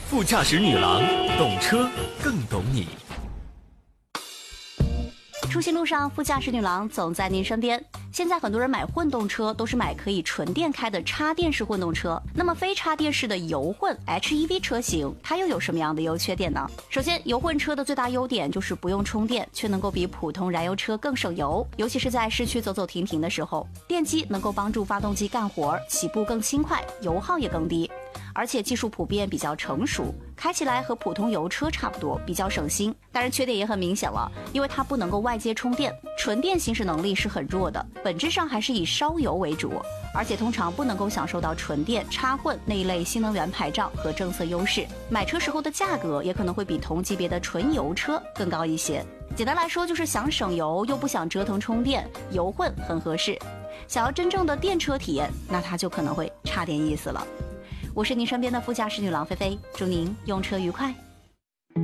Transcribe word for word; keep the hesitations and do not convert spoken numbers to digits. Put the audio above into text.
副驾驶女郎，懂车更懂你。 出行路上，副驾驶女郎总在您身边。现在很多人买混动车都是买可以纯电开的插电式混动车，那么非插电式的油混 H E V 车型，它又有什么样的优缺点呢？首先，油混车的最大优点就是不用充电，却能够比普通燃油车更省油，尤其是在市区走走停停的时候，电机能够帮助发动机干活，起步更轻快，油耗也更低。而且技术普遍比较成熟，开起来和普通油车差不多，比较省心。当然缺点也很明显了，因为它不能够外接充电，纯电行驶能力是很弱的，本质上还是以烧油为主，而且通常不能够享受到纯电、插混那一类新能源牌照和政策优势。买车时候的价格也可能会比同级别的纯油车更高一些。简单来说，就是想省油又不想折腾充电，油混很合适。想要真正的电车体验，那它就可能会差点意思了。我是您身边的副驾驶女郎菲菲，祝您用车愉快。